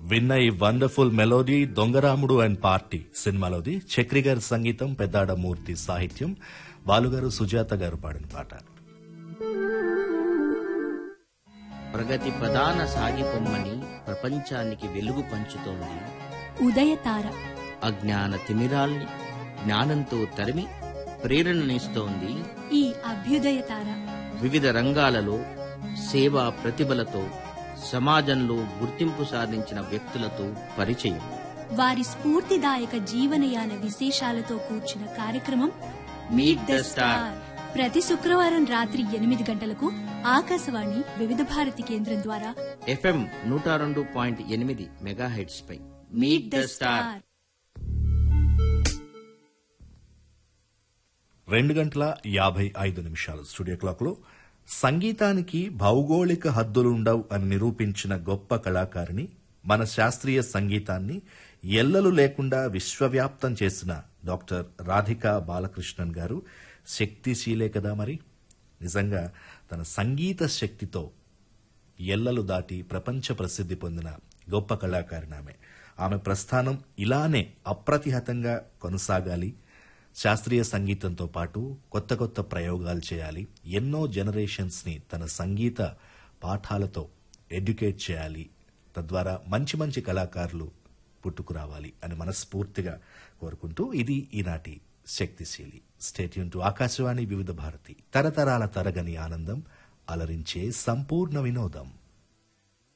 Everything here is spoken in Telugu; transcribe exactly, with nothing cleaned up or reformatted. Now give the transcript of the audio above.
విన్న ఈ wonderful melody Donga Ramudu and party సినిమాలోది. చక్రి గారి సంగీతం, పెద్దాడ మూర్తి సాహిత్యం, బాలుగారు సుజాత గారు పాడిన పాట. ప్రగతి ప్రధాన సాగిపొమ్మని ప్రపంచానికి వెలుగు పంచుతోంది ఉదయతార. అజ్ఞాన తిమిరాల్ని జ్ఞానంతో తరిమి ప్రేరణనిస్తోంది ఈ అభ్యుదయ తార. వివిధ రంగాలలో సేవా ప్రతిభలతో సమాజంలో గుర్తింపు సాధించిన వ్యక్తులతో పరిచయం, వారి స్ఫూర్తిదాయక జీవనయాన విశేషాలతో కూర్చున్న కార్యక్రమం మీట్ ద స్టార్. ప్రతి శుక్రవారం రాత్రి ఎనిమిది గంటలకు ఆకాశవాణి వివిధ భారతి కేంద్రం ద్వారా ఎఫ్ఎం నూట రెండు పాయింట్ ఎనిమిది megahertz pi meet the star. రెండు గంటల యాభై ఐదు నిమిషాలు స్టూడియో క్లాక్ లో. సంగీతానికి భౌగోళిక హద్దులుండవు అని నిరూపించిన గొప్ప కళాకారిణి, మన శాస్త్రీయ సంగీతాన్ని ఎల్లలు లేకుండా విశ్వవ్యాప్తం చేసిన డాక్టర్ రాధికా బాలకృష్ణన్ గారు శక్తిశీలే కదా మరి. నిజంగా తన సంగీత శక్తితో ఎల్లలు దాటి ప్రపంచ ప్రసిద్ధి పొందిన గొప్ప కళాకారిణి ఆమె. ఆమె ప్రస్థానం ఇలానే అప్రతిహతంగా కొనసాగాలి. శాస్త్రీయ సంగీతంతో పాటు కొత్త కొత్త ప్రయోగాలు చేయాలి. ఎన్నో జనరేషన్స్ ని తన సంగీత పాఠాలతో ఎడ్యుకేట్ చేయాలి. తద్వారా మంచి మంచి కళాకారులు పుట్టుకురావాలి అని మనస్ఫూర్తిగా కోరుకుంటూ ఇది ఈనాటి శక్తిశీలి. స్టే ట్యూన్ టు ఆకాశవాణి వివిధ భారతి, తరతరాల తరగని ఆనందం, అలరించే సంపూర్ణ వినోదం.